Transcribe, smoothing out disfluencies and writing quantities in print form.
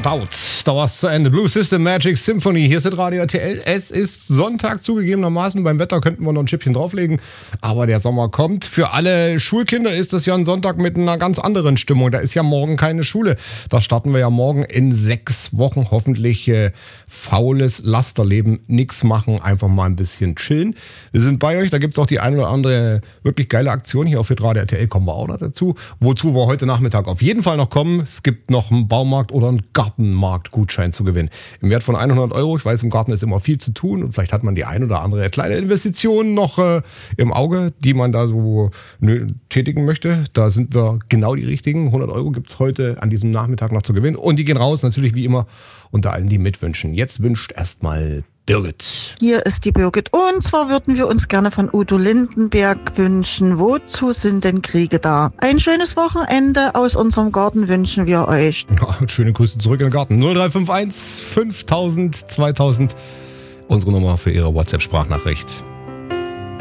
Out. Da war's zu Ende. Blue System Magic Symphony. Hier ist Radio RTL. Es ist Sonntag zugegebenermaßen. Beim Wetter könnten wir noch ein Schippchen drauflegen. Aber der Sommer kommt. Für alle Schulkinder ist das ja ein Sonntag mit einer ganz anderen Stimmung. Da ist ja morgen keine Schule. Da starten wir ja morgen in 6 Wochen. Hoffentlich faules Lasterleben. Nix machen. Einfach mal ein bisschen chillen. Wir sind bei euch. Da gibt's auch die eine oder andere wirklich geile Aktion hier auf Radio RTL. Kommen wir auch noch dazu. Wozu wir heute Nachmittag auf jeden Fall noch kommen. Es gibt noch einen Baumarkt oder einen Gartenmarktgutschein zu gewinnen. Im Wert von 100 Euro. Ich weiß, im Garten ist immer viel zu tun und vielleicht hat man die ein oder andere kleine Investition noch im Auge, die man da so tätigen möchte. Da sind wir genau die richtigen. 100 Euro gibt's heute an diesem Nachmittag noch zu gewinnen. Und die gehen raus, natürlich wie immer, unter allen, die mitwünschen. Jetzt wünscht erstmal Birgit. Hier ist die Birgit. Und zwar würden wir uns gerne von Udo Lindenberg wünschen. Wozu sind denn Kriege da? Ein schönes Wochenende aus unserem Garten wünschen wir euch. Ja, schöne Grüße zurück in den Garten. 0351 5000 2000. Unsere Nummer für Ihre WhatsApp-Sprachnachricht.